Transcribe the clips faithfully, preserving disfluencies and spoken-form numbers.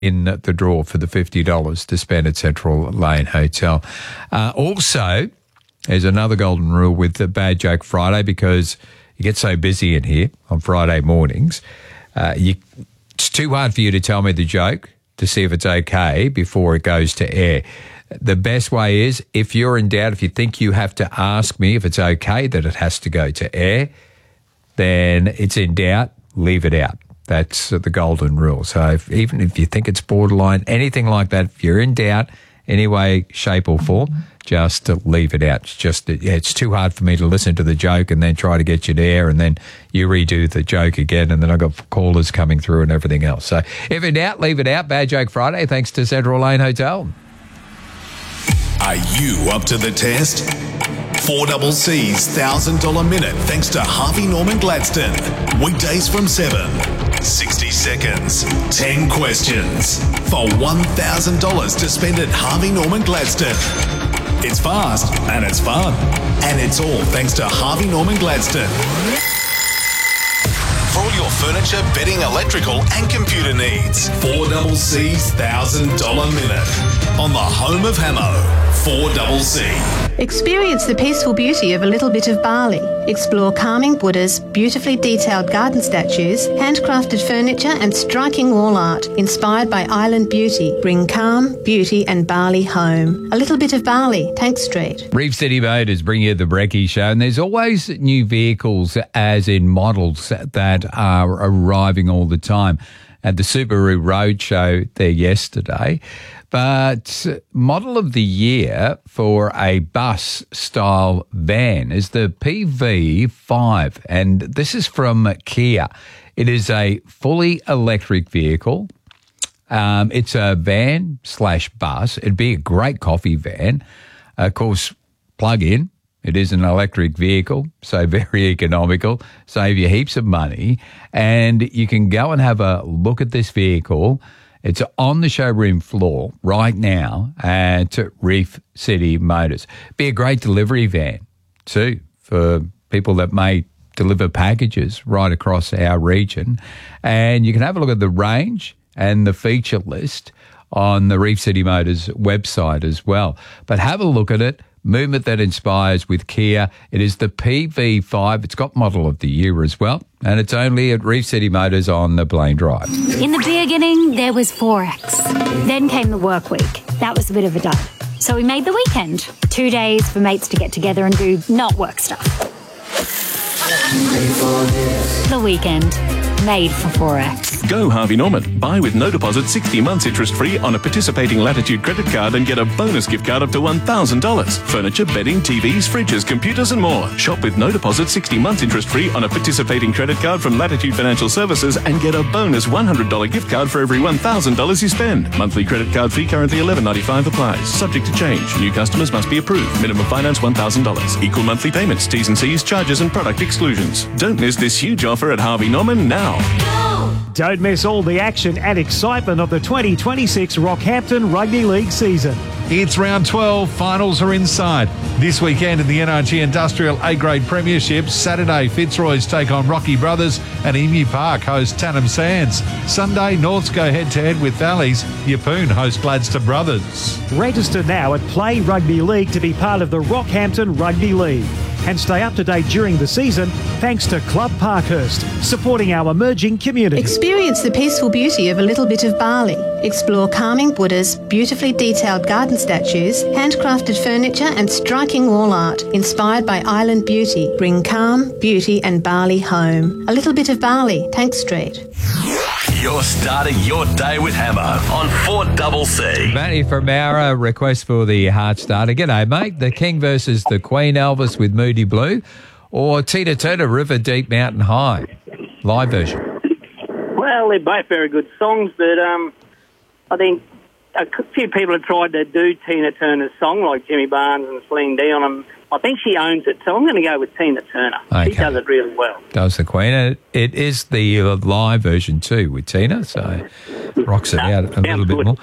in the draw for the fifty dollars to spend at Central Lane Hotel. Uh, also, there's another golden rule with the Bad Joke Friday, because you get so busy in here on Friday mornings. Uh, you, it's too hard for you to tell me the joke to see if it's okay before it goes to air. The best way is, if you're in doubt, if you think you have to ask me if it's okay that it has to go to air, then it's in doubt, leave it out. That's the golden rule. So if, even if you think it's borderline, anything like that, if you're in doubt, any way, shape or form, just to leave it out. It's just, it's too hard for me to listen to the joke and then try to get you there, and then you redo the joke again, and then I've got callers coming through and everything else. So if in doubt, leave it out. Bad Joke Friday, thanks to Central Lane Hotel. Are you up to the test? four C C's one thousand dollars minute thanks to Harvey Norman Gladstone. Weekdays from seven. sixty seconds. ten questions. For one thousand dollars to spend at Harvey Norman Gladstone. It's fast and it's fun. And it's all thanks to Harvey Norman Gladstone. For all your furniture, bedding, electrical and computer needs. four C C's one thousand dollars minute. On the home of Hamo. four C C. Experience the peaceful beauty of a little bit of Bali. Explore calming Buddhas, beautifully detailed garden statues, handcrafted furniture and striking wall art inspired by island beauty. Bring calm, beauty and Bali home. A little bit of Bali, Tank Street. Reef City Motors bring you the Brekkie Show, and there's always new vehicles, as in models, that are arriving all the time. At the Subaru Roadshow there yesterday. But model of the year for a bus-style van is the P V five, and this is from Kia. It is a fully electric vehicle. Um, it's a van slash bus. It'd be a great coffee van. Of course, plug-in. It is an electric vehicle, so very economical, save you heaps of money, and you can go and have a look at this vehicle. It's on the showroom floor right now at Reef City Motors. Be a great delivery van too for people that may deliver packages right across our region. And you can have a look at the range and the feature list on the Reef City Motors website as well. But have a look at it. Movement that inspires with Kia. It is the P V five. It's got model of the year as well. And it's only at Reef City Motors on the Blaine Drive. In the beginning, there was Forex. Then came the work week. That was a bit of a dud. So we made the weekend. Two days for mates to get together and do not work stuff. The weekend. Made for Forex. Go Harvey Norman. Buy with no deposit sixty months interest free on a participating Latitude credit card and get a bonus gift card up to one thousand dollars. Furniture, bedding, T Vs, fridges, computers and more. Shop with no deposit sixty months interest free on a participating credit card from Latitude Financial Services and get a bonus one hundred dollars gift card for every one thousand dollars you spend. Monthly credit card fee currently eleven ninety-five applies. Subject to change. New customers must be approved. Minimum finance one thousand dollars. Equal monthly payments. T's and C's, charges and product exclusions. Don't miss this huge offer at Harvey Norman now. Don't miss all the action and excitement of the twenty twenty-six Rockhampton Rugby League season. It's round twelve, finals are inside. This weekend in the N R G Industrial A-Grade Premiership, Saturday Fitzroy's take on Rocky Brothers and Emu Park host Tannum Sands. Sunday, Norths go head-to-head with Valleys. Yeppoon host Gladstone Brothers. Register now at Play Rugby League to be part of the Rockhampton Rugby League. And stay up to date during the season thanks to Club Parkhurst, supporting our emerging community. Experience the peaceful beauty of a little bit of Bali. Explore calming Buddhas, beautifully detailed garden statues, handcrafted furniture and striking wall art inspired by island beauty. Bring calm, beauty and Bali home. A little bit of Bali, Tank Street. You're starting your day with Hammer on four C C. Matty from our request for the heart starter. G'day, mate. The King versus the Queen, Elvis with Moody Blue, or Tina Turner, River Deep Mountain High, live version? Well, they're both very good songs, but um, I think a few people have tried to do Tina Turner's song, like Jimmy Barnes and Celine Dion, and I think she owns it, so I'm going to go with Tina Turner. Okay. She does it really well. Does the Queen. It, it is the live version too with Tina, so rocks it no, out a little bit good. more.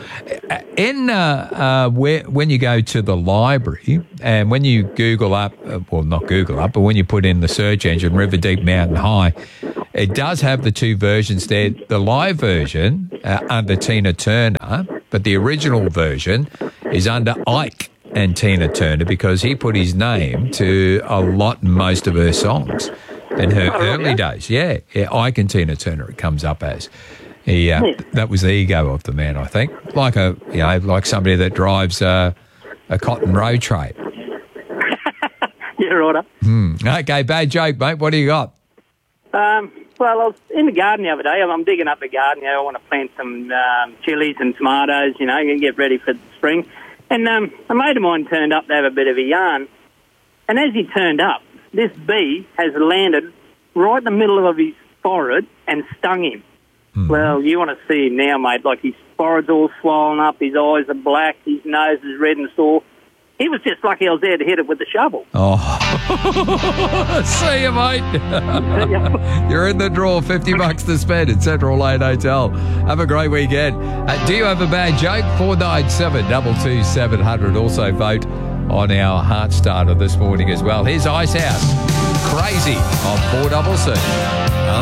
In uh, uh, where, when you go to the library and when you Google up, uh, well, not Google up, but when you put in the search engine River Deep Mountain High, it does have the two versions there. The live version uh, under Tina Turner, but the original version is under Ike and Tina Turner because he put his name to a lot, most of her songs in her Oh, early really? days. Yeah, yeah, Ike and Tina Turner it comes up as. He, uh, Yeah. That was the ego of the man, I think. Like a, you know, like somebody that drives uh, a cotton road tray. Yeah, right. Okay, bad joke, mate. What do you got? Um, well, I was in the garden the other day. I'm digging up the garden. You know, I want to plant some um, chilies and tomatoes, you know, and get ready for the spring. And um, a mate of mine turned up to have a bit of a yarn. And as he turned up, this bee has landed right in the middle of his forehead and stung him. Mm. Well, you want to see him now, mate. Like his forehead's all swollen up, his eyes are black, his nose is red and sore. He was just lucky I was there to hit it with the shovel. Oh, see you, mate. You're in the draw, fifty bucks to spend at Central Lane Hotel. Have a great weekend. Uh, do you have a bad joke? four nine seven, two two seven hundred. Also vote on our Heart Starter this morning as well. Here's Icehouse. Crazy on four C C.